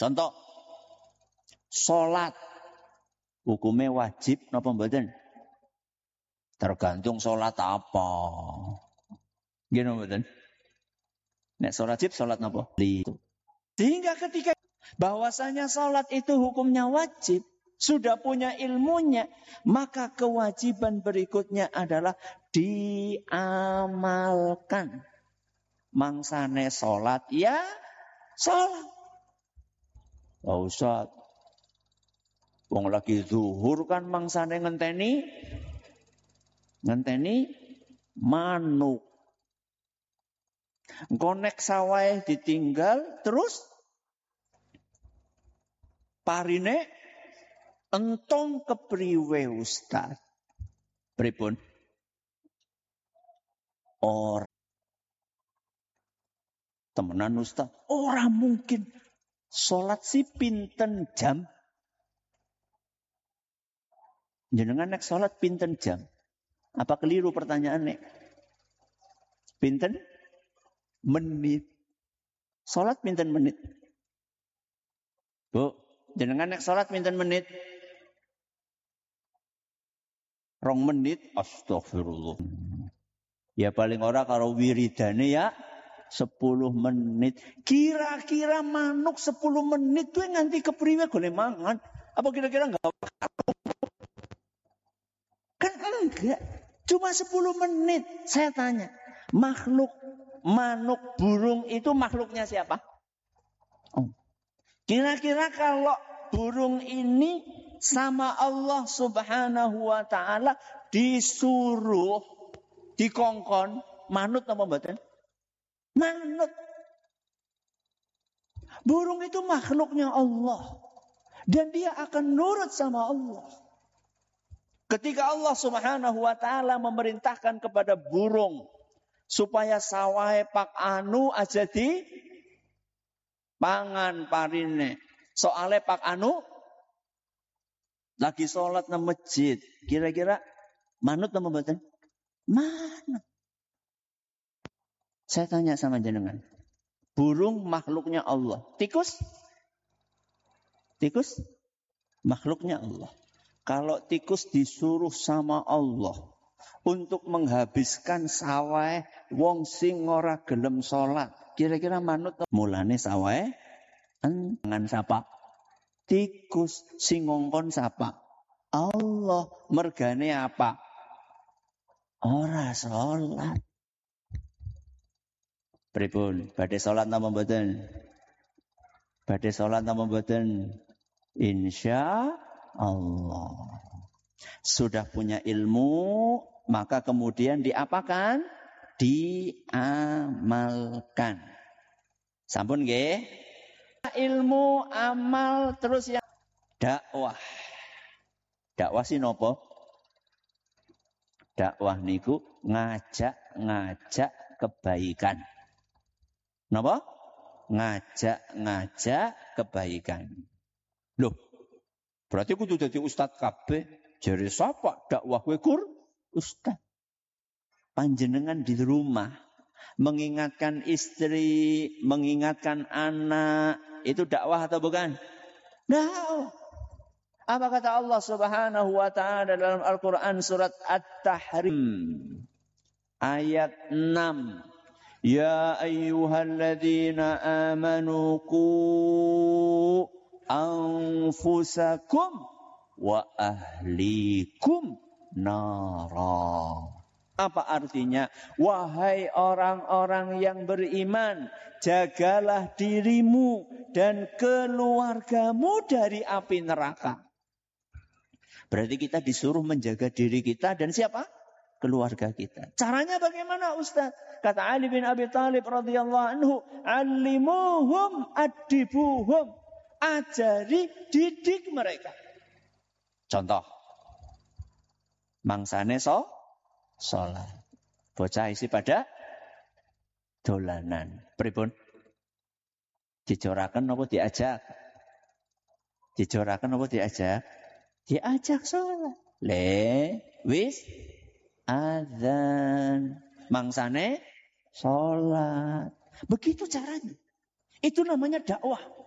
Contoh, salat hukumnya wajib napa mboten? Tergantung salat apa. Nggih napa mboten? Nek salat wajib salat napa? Sehingga ketika bahwasanya salat itu hukumnya wajib, sudah punya ilmunya, maka kewajiban berikutnya adalah diamalkan. Mangsane salat ya salat. Oh Ustaz, wong lagi zuhur kan mangsane ngenteni manuk. Konek sawah ditinggal terus parine entong kepriwe Ustaz. Pripun? Or temenan Ustaz, ora mungkin. Salat si pinten jam? Jenengan nek salat pinten jam? Apa keliru pertanyaannya? Pinten menit. Salat pinten menit? Bu, jenengan nek salat pinten menit? 2 menit. Astagfirullah. Ya paling ora karo wiridane ya 10 menit. Kira-kira manuk 10 menit tuh nganti kepriwe golek mangan? Apa kira-kira enggak? Kan enggak. Cuma 10 menit. Saya tanya, manuk burung itu makhluknya siapa? Oh. Kira-kira kalau burung ini sama Allah Subhanahu wa taala disuruh dikongkon, manut apa mboten? Manut. Burung itu makhluknya Allah. Dan dia akan nurut sama Allah. Ketika Allah Subhanahu wa ta'ala memerintahkan kepada burung supaya sawah pak anu aja di pangan parine. Soale pak anu lagi sholat nang masjid. Kira-kira manut apa mboten? Manut. Saya tanya sama jenengan. Burung makhluknya Allah. Tikus? Tikus makhluknya Allah. Kalau tikus disuruh sama Allah untuk menghabiskan sawah wong sing ora gelem salat, kira-kira manut mulane sawah engan sapa? Tikus sing ngongkon sapa? Allah. Mergane apa? Ora salat. Pripun? Badhe salat napa mboten? Badhe salat napa mboten? Insya Allah. Sudah punya ilmu, maka kemudian diapakan? Diamalkan. Sampun nggih? Ilmu, amal, terus yang dakwah. Dakwah sih nopo? Dakwah niku ngajak kebaikan. Napa? Ngajak kebaikan. Loh, berarti kudu dadi ustaz kabeh. Jare sapa dakwah kowe kur? Ustaz. Panjenengan di rumah mengingatkan istri, mengingatkan anak, itu dakwah atau bukan? Dakwah. Apa kata Allah Subhanahu wa taala dalam Al-Qur'an surat At-Tahrim ayat 6? Ya ayyuhalladzina amanu qu anfusakum wa ahlikum nara. Apa artinya? Wahai orang-orang yang beriman, jagalah dirimu dan keluargamu dari api neraka. Berarti kita disuruh menjaga diri kita dan siapa? Keluarga kita. Caranya bagaimana Ustaz? Kata Ali bin Abi Thalib radhiyallahu anhu, "Allimuhum adibuhum." Ajari, didik mereka. Contoh. Mangsane salat. Bocah isi pada dolanan. Pripun? Dijoraken apa diajak? Dijoraken apa diajak? Diajak salat. Wis azan. Mangsane salat. Begitu caranya. Itu namanya dakwah.